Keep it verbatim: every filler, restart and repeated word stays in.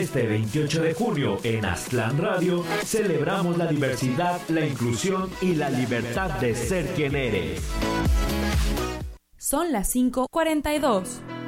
Este veintiocho de junio en Aztlán Radio celebramos la diversidad, la inclusión y la libertad de ser quien eres. Son las cinco cuarenta y dos.